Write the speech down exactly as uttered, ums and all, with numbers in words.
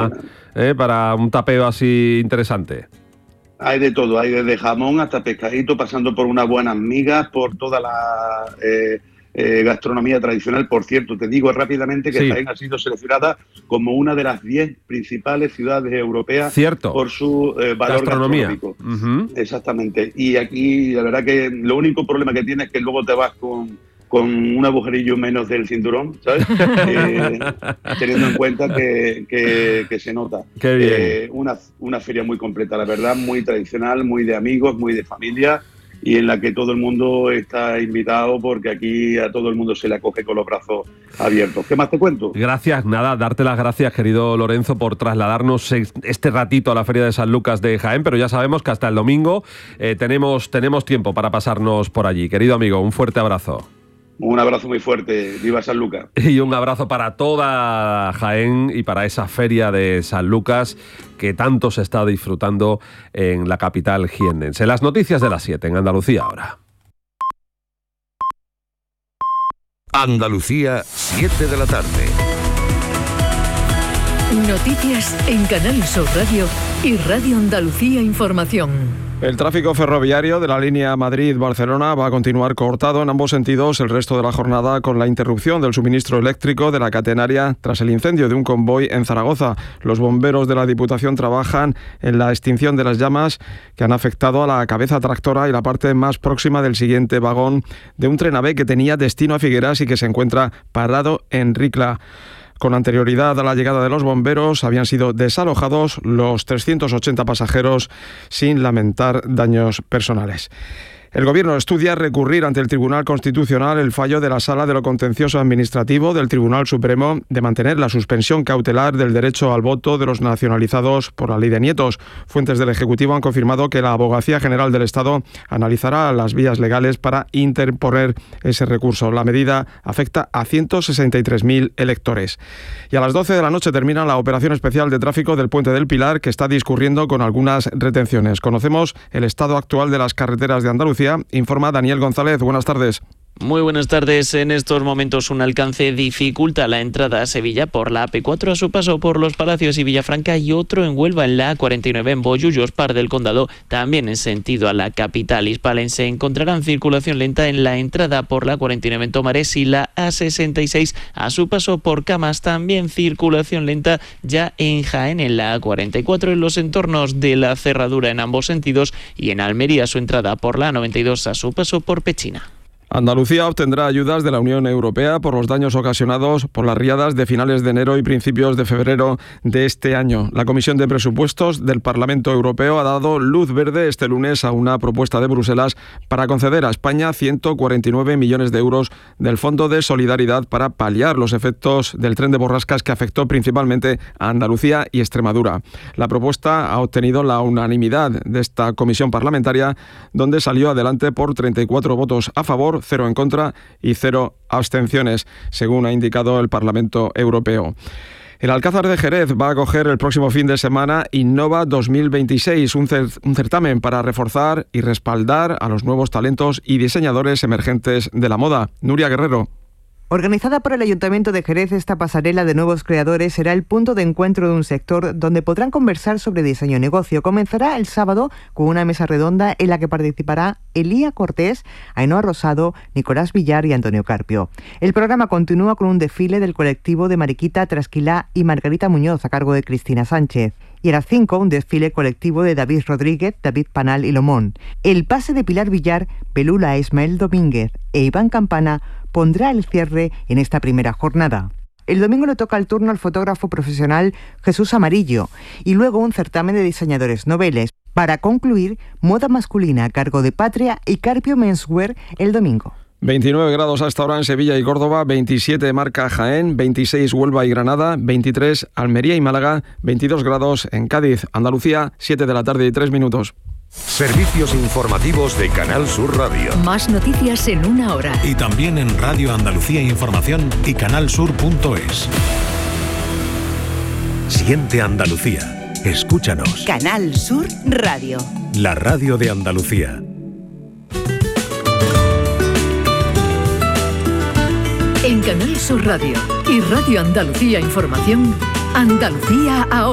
para, eh, para un tapeo así interesante? Hay de todo, hay desde jamón hasta pescadito, pasando por unas buenas migas, por toda la eh, eh, gastronomía tradicional. Por cierto, te digo rápidamente que sí. Jaén ha sido seleccionada como una de las diez principales ciudades europeas Cierto. por su eh, valor gastronomía. gastronómico. Uh-huh. Exactamente. Y aquí, la verdad que lo único problema que tienes es que luego te vas con... con un agujerillo menos del cinturón, ¿sabes? eh, teniendo en cuenta que, que, que se nota. Qué bien. Eh, una, una feria muy completa, la verdad, muy tradicional, muy de amigos, muy de familia, y en la que todo el mundo está invitado, porque aquí a todo el mundo se le acoge con los brazos abiertos. ¿Qué más te cuento? Gracias, nada, darte las gracias, querido Lorenzo, por trasladarnos este ratito a la Feria de San Lucas de Jaén, pero ya sabemos que hasta el domingo eh, tenemos, tenemos tiempo para pasarnos por allí. Querido amigo, un fuerte abrazo. Un abrazo muy fuerte, viva San Lucas. Y un abrazo para toda Jaén y para esa feria de San Lucas que tanto se está disfrutando en la capital jiennense. Las noticias de las siete en Andalucía ahora. Andalucía, siete de la tarde. Noticias en Canal Sur Radio y Radio Andalucía Información. El tráfico ferroviario de la línea Madrid-Barcelona va a continuar cortado en ambos sentidos el resto de la jornada con la interrupción del suministro eléctrico de la catenaria tras el incendio de un convoy en Zaragoza. Los bomberos de la Diputación trabajan en la extinción de las llamas que han afectado a la cabeza tractora y la parte más próxima del siguiente vagón de un tren A V E que tenía destino a Figueras y que se encuentra parado en Ricla. Con anterioridad a la llegada de los bomberos habían sido desalojados los trescientos ochenta pasajeros sin lamentar daños personales. El Gobierno estudia recurrir ante el Tribunal Constitucional el fallo de la Sala de lo Contencioso Administrativo del Tribunal Supremo de mantener la suspensión cautelar del derecho al voto de los nacionalizados por la Ley de Nietos. Fuentes del Ejecutivo han confirmado que la Abogacía General del Estado analizará las vías legales para interponer ese recurso. La medida afecta a ciento sesenta y tres mil electores. Y a las doce de la noche termina la operación especial de tráfico del Puente del Pilar, que está discurriendo con algunas retenciones. Conocemos el estado actual de las carreteras de Andalucía. Informa Daniel González. Buenas tardes. Muy buenas tardes. En estos momentos un alcance dificulta la entrada a Sevilla por la A P cuatro a su paso por Los Palacios y Villafranca, y otro en Huelva en la A cuarenta y nueve en Bollullos, Par del Condado, también en sentido a la capital hispalense. Encontrarán circulación lenta en la entrada por la A cuarenta y nueve en Tomares y la A sesenta y seis a su paso por Camas. También circulación lenta ya en Jaén en la A cuarenta y cuatro en los entornos de la Cerradura en ambos sentidos, y en Almería su entrada por la A noventa y dos a su paso por Pechina. Andalucía obtendrá ayudas de la Unión Europea por los daños ocasionados por las riadas de finales de enero y principios de febrero de este año. La Comisión de Presupuestos del Parlamento Europeo ha dado luz verde este lunes a una propuesta de Bruselas para conceder a España ciento cuarenta y nueve millones de euros del Fondo de Solidaridad para paliar los efectos del tren de borrascas que afectó principalmente a Andalucía y Extremadura. La propuesta ha obtenido la unanimidad de esta comisión parlamentaria, donde salió adelante por treinta y cuatro votos a favor, cero en contra y cero abstenciones, según ha indicado el Parlamento Europeo. El Alcázar de Jerez va a acoger el próximo fin de semana Innova dos mil veintiséis, un, cer- un certamen para reforzar y respaldar a los nuevos talentos y diseñadores emergentes de la moda. Nuria Guerrero. Organizada por el Ayuntamiento de Jerez, esta pasarela de nuevos creadores será el punto de encuentro de un sector donde podrán conversar sobre diseño y negocio. Comenzará el sábado con una mesa redonda en la que participará Elía Cortés, Ainhoa Rosado, Nicolás Villar y Antonio Carpio. El programa continúa con un desfile del colectivo de Mariquita Trasquilá y Margarita Muñoz a cargo de Cristina Sánchez. Y a las cinco, un desfile colectivo de David Rodríguez, David Panal y Lomón. El pase de Pilar Villar, Pelula Ismael Domínguez e Iván Campana pondrá el cierre en esta primera jornada. El domingo le toca el turno al fotógrafo profesional Jesús Amarillo y luego un certamen de diseñadores noveles. Para concluir, moda masculina a cargo de Patria y Carpio Menswear el domingo. veintinueve grados hasta ahora en Sevilla y Córdoba, veintisiete marca Jaén, veintiséis Huelva y Granada, veintitrés Almería y Málaga, veintidós grados en Cádiz. Andalucía, siete de la tarde y tres minutos. Servicios informativos de Canal Sur Radio. Más noticias en una hora. Y también en Radio Andalucía Información y canalsur punto es. Siente Andalucía. Escúchanos. Canal Sur Radio. La radio de Andalucía. En Canal Sur Radio y Radio Andalucía Información, Andalucía ahora.